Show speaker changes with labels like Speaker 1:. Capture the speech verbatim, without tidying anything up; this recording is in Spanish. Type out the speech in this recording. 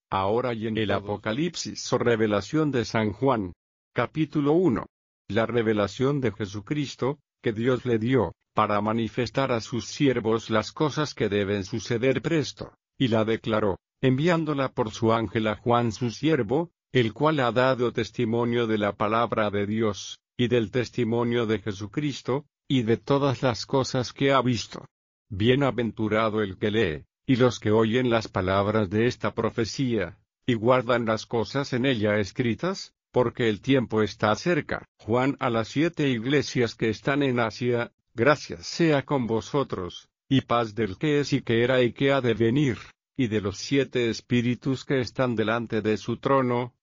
Speaker 1: ahora y en el Apocalipsis o revelación de San Juan. Capítulo uno. La revelación de Jesucristo, que Dios le dio, para manifestar a sus siervos las cosas que deben suceder presto, y la declaró, enviándola por su ángel a Juan su siervo, el cual ha dado testimonio de la palabra de Dios, y del testimonio de Jesucristo, y de todas las cosas que ha visto. Bienaventurado el que lee, y los que oyen las palabras de esta profecía, y guardan las cosas en ella escritas, porque el tiempo está cerca. Juan a las siete iglesias que están en Asia, gracias sea con vosotros, y paz del que es y que era y que ha de venir, y de los siete espíritus que están delante de su trono,